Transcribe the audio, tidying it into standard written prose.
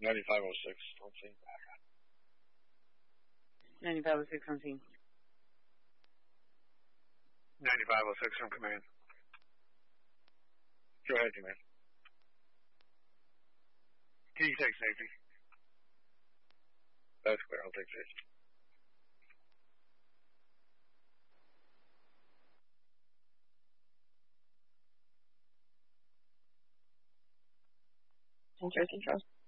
9506 on scene. 9506 on scene. 9506 from command. Go ahead, command. Can you take safety? That's clear. I'll take safety. Central.